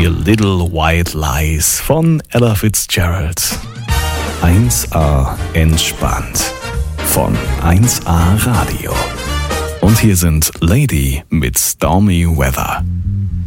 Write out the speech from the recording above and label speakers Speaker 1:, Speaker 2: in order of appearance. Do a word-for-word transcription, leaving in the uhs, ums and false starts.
Speaker 1: Little White Lies von Ella Fitzgerald. eins A entspannt von eins A Radio. Und hier sind Lady mit Stormy Weather.